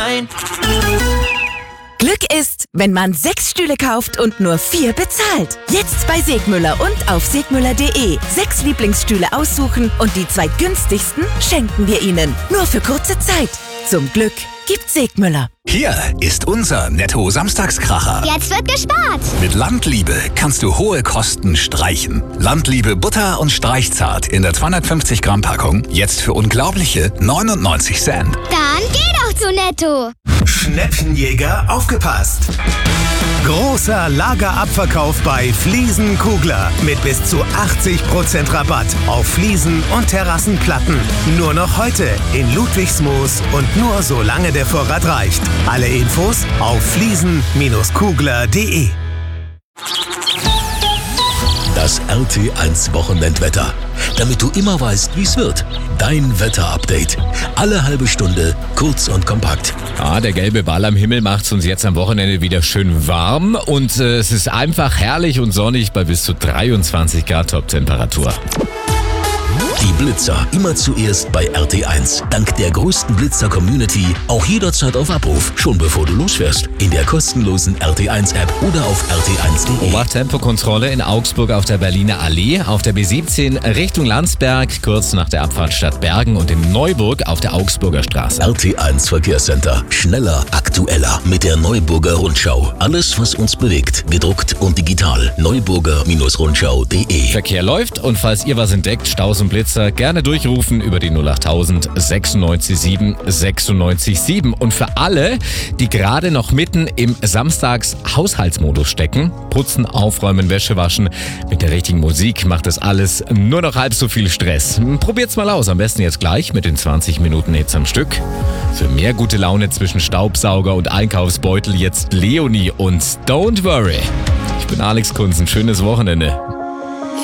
Glück ist, wenn man 6 Stühle kauft und nur 4 bezahlt. Jetzt bei Segmüller und auf segmüller.de. 6 Lieblingsstühle aussuchen und die 2 günstigsten schenken wir Ihnen. Nur für kurze Zeit. Zum Glück gibt Segmüller. Hier ist unser Netto-Samstagskracher. Jetzt wird gespart. Mit Landliebe kannst du hohe Kosten streichen. Landliebe Butter und Streichzart in der 250 Gramm Packung. Jetzt für unglaubliche 99 Cent. Dann geh doch zu Netto. Schnäppchenjäger, aufgepasst! Großer Lagerabverkauf bei Fliesen Kugler mit bis zu 80% Rabatt auf Fliesen und Terrassenplatten. Nur noch heute in Ludwigsmoos und nur solange der Vorrat reicht. Alle Infos auf fliesen-kugler.de. Das RT1 Wochenendwetter. Damit du immer weißt, wie es wird. Dein Wetterupdate. Alle halbe Stunde, kurz und kompakt. Der gelbe Ball am Himmel macht's uns jetzt am Wochenende wieder schön warm. Und es ist einfach herrlich und sonnig bei bis zu 23 Grad Top-Temperatur. Die Blitzer immer zuerst bei RT1. Dank der größten Blitzer-Community auch jederzeit auf Abruf, schon bevor du losfährst. In der kostenlosen RT1-App oder auf rt1.de. Obacht-Tempokontrolle in Augsburg auf der Berliner Allee, auf der B17 Richtung Landsberg, kurz nach der Abfahrt Stadtbergen und in Neuburg auf der Augsburger Straße. RT1 Verkehrscenter. Schneller, aktueller mit der Neuburger Rundschau. Alles, was uns bewegt, gedruckt und digital. Neuburger-Rundschau.de. Verkehr läuft und falls ihr was entdeckt, Staus und Blitzer, gerne durchrufen über die 08000 96 7 96 7. Und für alle, die gerade noch mitten im Samstags-Haushaltsmodus stecken, putzen, aufräumen, Wäsche waschen, mit der richtigen Musik macht das alles nur noch halb so viel Stress. Probiert's mal aus, am besten jetzt gleich mit den 20 Minuten Hits am Stück. Für mehr gute Laune zwischen Staubsauger und Einkaufsbeutel jetzt Leonie und Don't Worry. Ich bin Alex Kunz, ein schönes Wochenende.